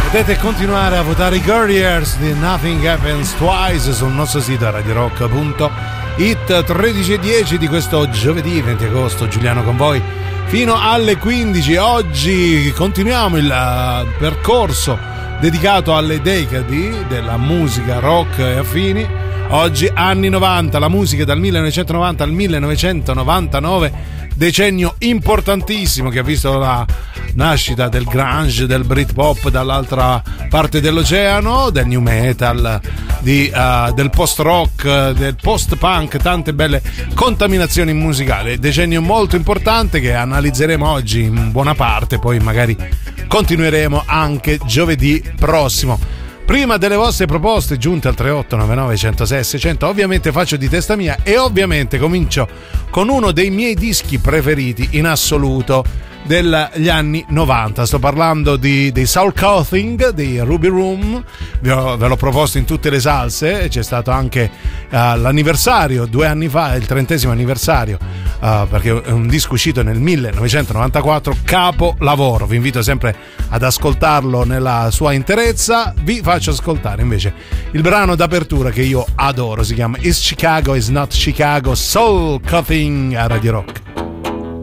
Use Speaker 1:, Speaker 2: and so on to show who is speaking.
Speaker 1: Potete continuare a votare i Guerriers di Nothing Happens Twice sul nostro sito radiorock.it. 13:10 di questo giovedì 20 agosto, Giuliano con voi fino alle 15. Oggi continuiamo il percorso dedicato alle decadi della musica rock e affini. Oggi anni 90, la musica dal 1990 al 1999, decennio importantissimo che ha visto la nascita del grunge, del Britpop dall'altra parte dell'oceano, del new metal, del post-rock, del post-punk, tante belle contaminazioni musicali. Decennio molto importante che analizzeremo oggi in buona parte, poi magari continueremo anche giovedì prossimo. Prima delle vostre proposte giunte al 3899 106 600, ovviamente faccio di testa mia e ovviamente comincio con uno dei miei dischi preferiti in assoluto degli anni 90. Sto parlando dei Soul Coughing, dei Ruby Room. Ve l'ho proposto in tutte le salse. C'è stato anche l'anniversario 2 anni fa, il 30° anniversario, perché è un disco uscito nel 1994, capolavoro. Vi invito sempre ad ascoltarlo nella sua interezza. Vi faccio ascoltare invece il brano d'apertura che io adoro, si chiama Is Chicago Is Not Chicago, Soul Coughing a Radio Rock.